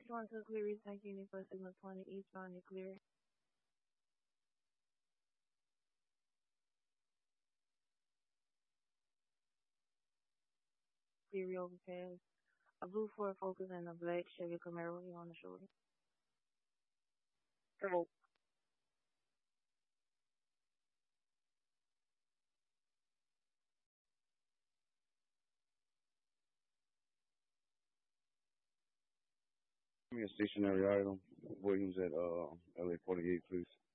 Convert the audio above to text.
eastbound to clear, East Union for signal 20, eastbound to clear. Clear overpass. A blue Ford Focus and a black Chevy Camaro here on the shoulder. Correct. Give me a stationary item. Williams at LA 48, please.